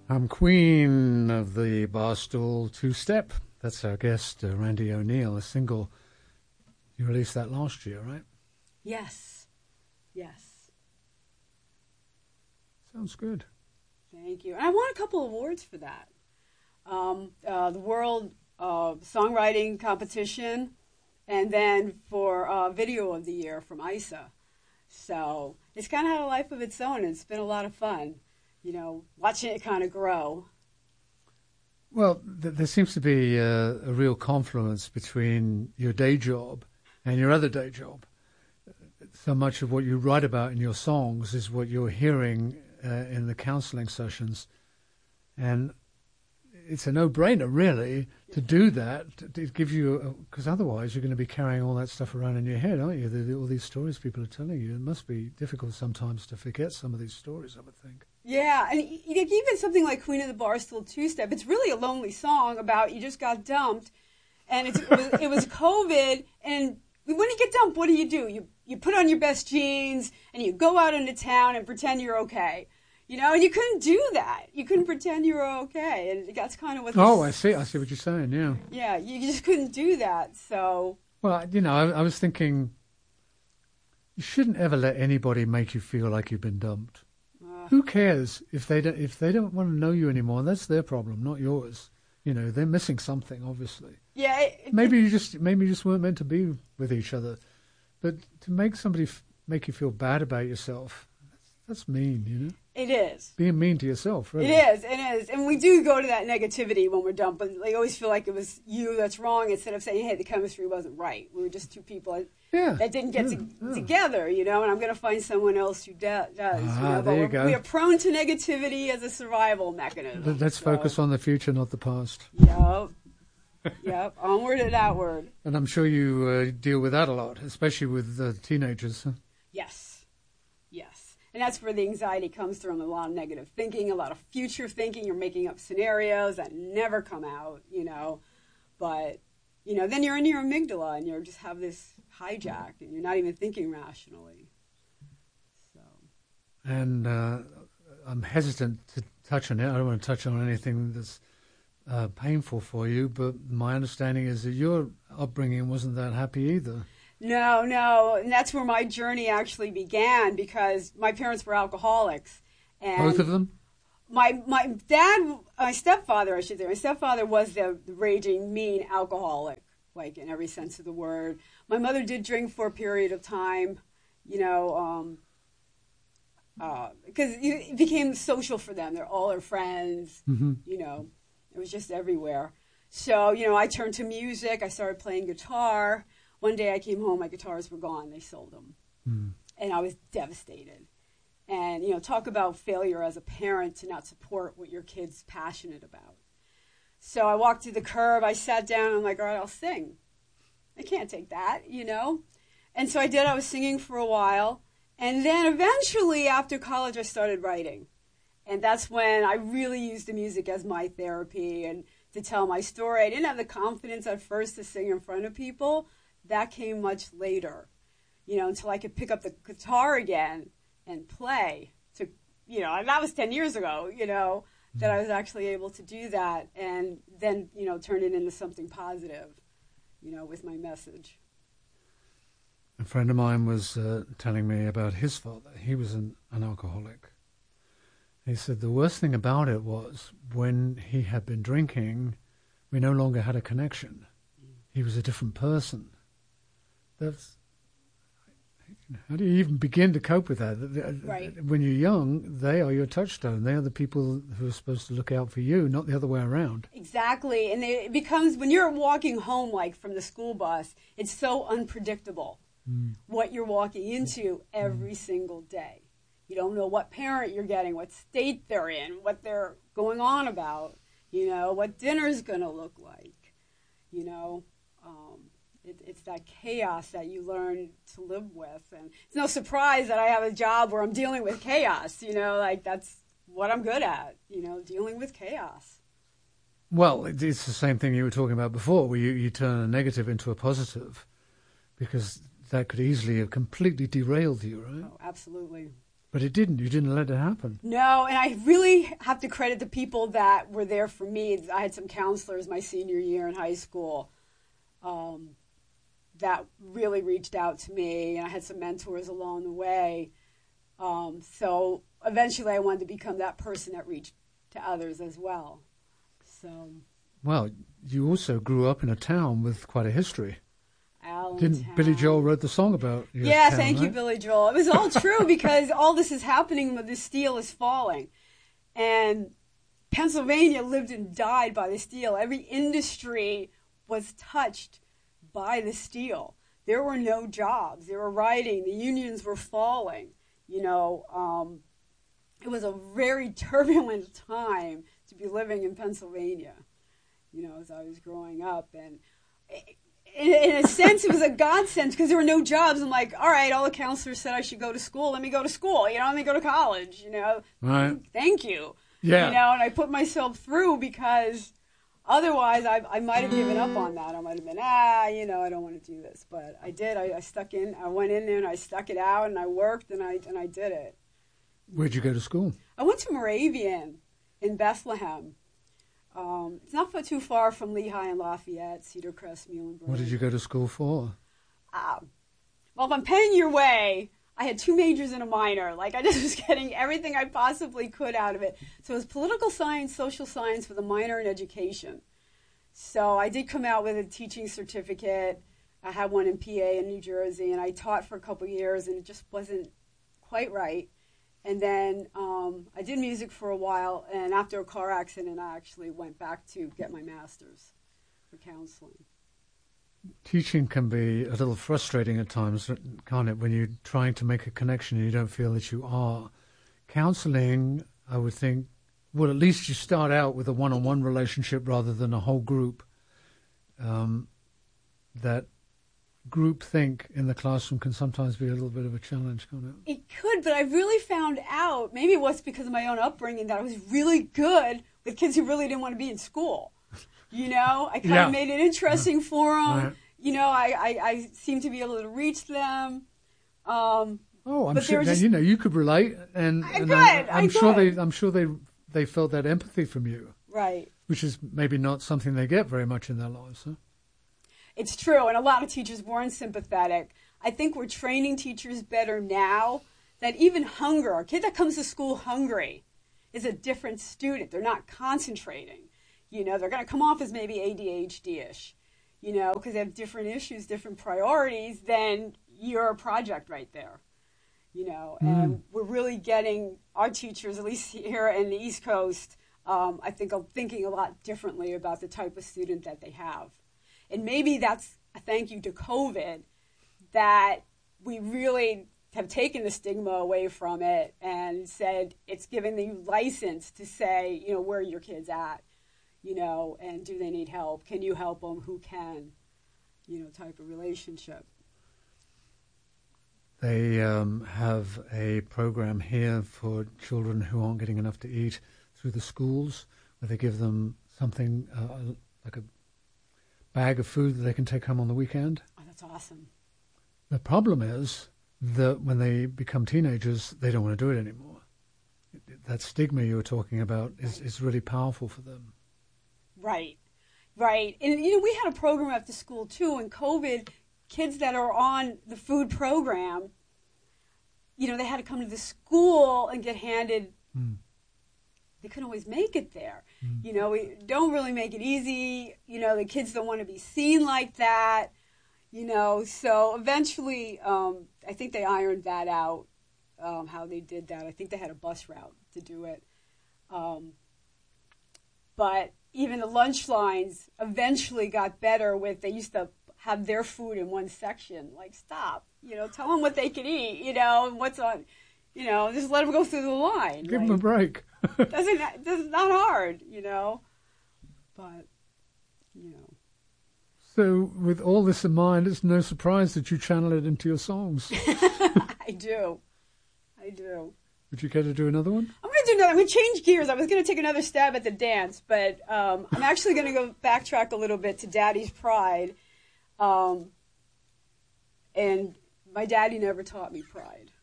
I'm Queen of the Barstool Two-Step. That's our guest, Randy O'Neill, a single. You released that last year, right? Yes. Yes. Sounds good. Thank you. And I won a couple awards for that. The World Songwriting Competition, and then for Video of the Year from ISA. So it's kind of had a life of its own, and it's been a lot of fun, you know, watching it kind of grow. Well, there seems to be a real confluence between your day job and your other day job. So much of what you write about in your songs is what you're hearing in the counseling sessions. And it's a no-brainer, really, to do that. To give you, because otherwise you're going to be carrying all that stuff around in your head, aren't you? All these stories people are telling you. It must be difficult sometimes to forget some of these stories, I would think. Yeah, and even something like Queen of the Barstool Two-Step, it's really a lonely song about you just got dumped, and it was COVID, and when you get dumped, what do? You put on your best jeans, and you go out into town and pretend you're okay. You know, and you couldn't do that. You couldn't pretend you were okay, and that's kind of what. I see what you're saying. Yeah. Yeah, you just couldn't do that. So. Well, you know, I was thinking, you shouldn't ever let anybody make you feel like you've been dumped. Who cares if they don't want to know you anymore? That's their problem, not yours. You know, they're missing something, obviously. Yeah. Maybe you just weren't meant to be with each other, but to make somebody make you feel bad about yourself, that's mean, you know. It is. Being mean to yourself, really. It is. And we do go to that negativity when we're dumped, but they always feel like it was you that's wrong instead of saying, hey, the chemistry wasn't right. We were just two people that didn't get together, you know, and I'm going to find someone else who does. There you go. We are prone to negativity as a survival mechanism. Let's focus on the future, not the past. Yep, onward and outward. And I'm sure you deal with that a lot, especially with teenagers. Huh? Yes. And that's where the anxiety comes from, a lot of negative thinking, a lot of future thinking. You're making up scenarios that never come out, you know. But, you know, then you're in your amygdala and you just have this hijack and you're not even thinking rationally. So. And I'm hesitant to touch on it. I don't want to touch on anything that's painful for you, but my understanding is that your upbringing wasn't that happy either. No, and that's where my journey actually began because my parents were alcoholics. And both of them? My stepfather was the raging, mean alcoholic, like in every sense of the word. My mother did drink for a period of time, you know, because it became social for them. They're all her friends, you know. It was just everywhere. So, you know, I turned to music. I started playing guitar. One day I came home, my guitars were gone. They sold them. And I was devastated. And, you know, talk about failure as a parent to not support what your kid's passionate about. So I walked to the curb. I sat down. I'm like, all right, I'll sing. I can't take that, you know. And so I did. I was singing for a while. And then eventually after college, I started writing. And that's when I really used the music as my therapy and to tell my story. I didn't have the confidence at first to sing in front of people. That came much later, you know, until I could pick up the guitar again and play. To, you know, that was 10 years ago, you know, that I was actually able to do that and then, you know, turn it into something positive, you know, with my message. A friend of mine was telling me about his father. He was an alcoholic. He said the worst thing about it was when he had been drinking, we no longer had a connection. He was a different person. How do you even begin to cope with that? Right. When you're young, they are your touchstone. They are the people who are supposed to look out for you, not the other way around. Exactly. And it becomes, when you're walking home, like from the school bus, it's so unpredictable what you're walking into every single day. You don't know what parent you're getting, what state they're in, what they're going on about, you know, what dinner's going to look like, you know. It's that chaos that you learn to live with. And it's no surprise that I have a job where I'm dealing with chaos, you know, like that's what I'm good at, you know, dealing with chaos. Well, it's the same thing you were talking about before, where you turn a negative into a positive, because that could easily have completely derailed you, right? Oh, absolutely. But it didn't. You didn't let it happen. No, and I really have to credit the people that were there for me. I had some counselors my senior year in high school that really reached out to me, and I had some mentors along the way. So eventually I wanted to become that person that reached to others as well. So. Well, you also grew up in a town with quite a history. Allentown. Didn't Billy Joel wrote the song about your Yeah, town, thank you, right? Billy Joel. It was all true because all this is happening when the steel is falling. And Pennsylvania lived and died by the steel. Every industry was touched by the steel. There were no jobs. They were rioting. The unions were falling. You know, it was a very turbulent time to be living in Pennsylvania, you know, as I was growing up. And in a sense, it was a godsend because there were no jobs. I'm like, all right, all the counselors said I should go to school. Let me go to school. You know, let me go to college. You know, right. Thank you. Yeah. You know, and I put myself through because otherwise I might have given up on that. I might have been, you know, I don't want to do this. But I did. I stuck in. I went in there and I stuck it out and I worked and I did it. Where'd you go to school? I went to Moravian in Bethlehem. It's not too far from Lehigh and Lafayette, Cedar Crest, Muhlenberg. What did you go to school for? Well, if I'm paying your way, I had 2 majors and a minor. Like, I just was getting everything I possibly could out of it. So it was political science, social science with a minor in education. So I did come out with a teaching certificate. I had one in PA in New Jersey, and I taught for a couple years, and it just wasn't quite right. And then I did music for a while, and after a car accident, I actually went back to get my master's for counseling. Teaching can be a little frustrating at times, can't it, when you're trying to make a connection and you don't feel that you are. Counseling, I would think, well, at least you start out with a one-on-one relationship rather than a whole group. That group think in the classroom can sometimes be a little bit of a challenge, can't it? It could, but I really found out, maybe it was because of my own upbringing, that I was really good with kids who really didn't want to be in school. You know, I kind of made it interesting for them. Right. You know, I seemed to be able to reach them. I'm sure you know you could relate, and I'm sure they felt that empathy from you, right? Which is maybe not something they get very much in their lives, huh? It's true, and a lot of teachers weren't sympathetic. I think we're training teachers better now. That even hunger, a kid that comes to school hungry, is a different student. They're not concentrating. You know, they're going to come off as maybe ADHD-ish, you know, because they have different issues, different priorities than your project right there, you know. And we're really getting our teachers, at least here in the East Coast, I think are thinking a lot differently about the type of student that they have. And maybe that's a thank you to COVID that we really have taken the stigma away from it and said it's giving you license to say, you know, where are your kids at? You know, and do they need help? Can you help them? Who can? You know, type of relationship. They have a program here for children who aren't getting enough to eat through the schools, where they give them something like a bag of food that they can take home on the weekend. Oh, that's awesome. The problem is that when they become teenagers, they don't want to do it anymore. That stigma you were talking about is really powerful for them. Right. And, you know, we had a program after school, too, in COVID. Kids that are on the food program, you know, they had to come to the school and get handed. They couldn't always make it there. You know, we don't really make it easy. You know, the kids don't want to be seen like that. You know, so eventually I think they ironed that out, how they did that. I think they had a bus route to do it. But even the lunch lines eventually got better with, they used to have their food in one section. Like, stop, you know, tell them what they can eat, you know, and what's on, you know, just let them go through the line. Give them a break. It's not hard, you know, but, you know. So with all this in mind, it's no surprise that you channel it into your songs. I do. Would you care to do another one? I'm going to do another. I'm going to change gears. I was going to take another stab at the dance, but I'm actually going to go backtrack a little bit to Daddy's Pride. And my daddy never taught me pride.